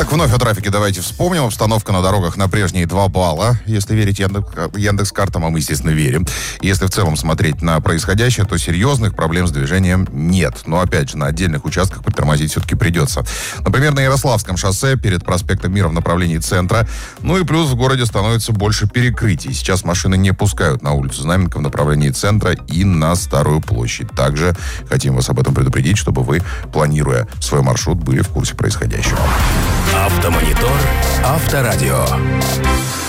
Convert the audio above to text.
Итак, вновь о трафике давайте вспомним. Обстановка на дорогах на прежние 2 балла, если верить Яндекс.Картам, а мы, естественно, верим. Если в целом смотреть на происходящее, то серьезных проблем с движением нет. Но, опять же, на отдельных участках притормозить все-таки придется. Например, на Ярославском шоссе перед проспектом Мира в направлении центра. Ну и плюс в городе становится больше перекрытий. Сейчас машины не пускают на улицу Знаменка в направлении центра и на Старую площадь. Также хотим вас об этом предупредить, чтобы вы, планируя свой маршрут, были в курсе происходящего. Автомонитор, Авторадио.